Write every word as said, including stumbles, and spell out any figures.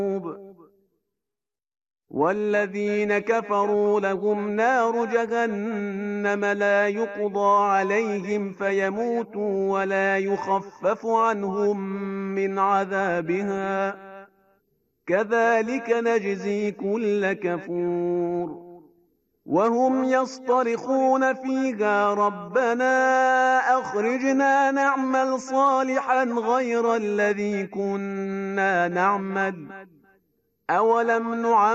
والذين كفروا لهم نار جهنم لا يقضى عليهم فيموتوا ولا يخفف عنهم من عذابها كذلك نجزي كل كفور وهم يصطرخون فيها ربنا أخرجنا نعمل صالحا غير الذي كنا نعمل أولم نعمل